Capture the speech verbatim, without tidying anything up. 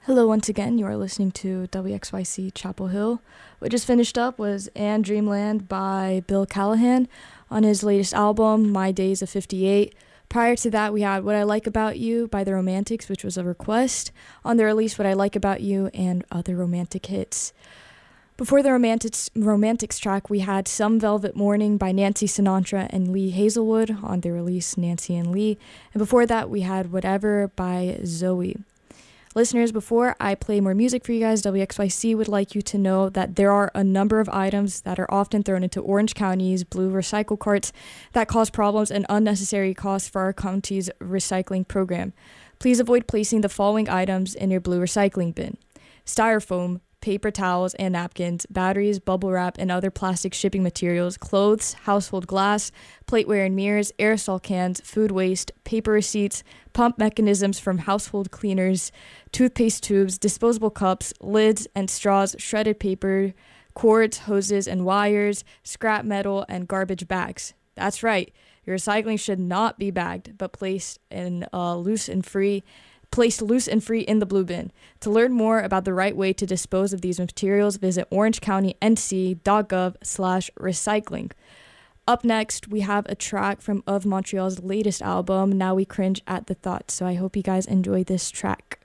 Hello, once again. You are listening to W X Y C Chapel Hill. What just finished up was And Dreamland by Bill Callahan on his latest album, My Days of fifty-eight. Prior to that, we had What I Like About You by The Romantics, which was a request on the release What I Like About You and Other Romantic Hits. Before the Romantics, Romantics track, we had Some Velvet Morning by Nancy Sinatra and Lee Hazelwood on the release Nancy and Lee. And before that, we had Whatever by Zoe. Listeners, before I play more music for you guys, W X Y C would like you to know that there are a number of items that are often thrown into Orange County's blue recycle carts that cause problems and unnecessary costs for our county's recycling program. Please avoid placing the following items in your blue recycling bin: styrofoam, paper towels and napkins, batteries, bubble wrap, and other plastic shipping materials, clothes, household glass, plateware and mirrors, aerosol cans, food waste, paper receipts, pump mechanisms from household cleaners, toothpaste tubes, disposable cups, lids and straws, shredded paper, cords, hoses and wires, scrap metal, and garbage bags. That's right. Your recycling should not be bagged, but placed in uh, loose and free placed loose and free in the blue bin. To learn more about the right way to dispose of these materials, visit orangecounty.n c.gov slash recycling. Up next, we have a track from Of Montreal's latest album, Now We Cringe at the Thought. So I hope you guys enjoy this track.